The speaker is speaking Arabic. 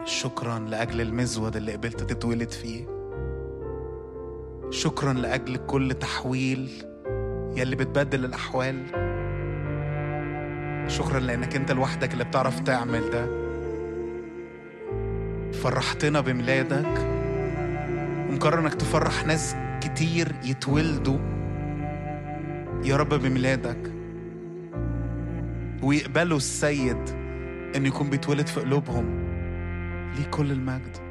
شكرا لأجل المزود اللي قبلت تتولد فيه. شكرا لأجل كل تحويل يلي بتبدل الأحوال. شكرا لأنك أنت لوحدك اللي بتعرف تعمل ده. فرحتنا بميلادك ومقرر أنك تفرح ناس كتير يتولدوا يا رب بميلادك، ويقبلوا السيد أن يكون بيتولد في قلوبهم. ليه كل المجد.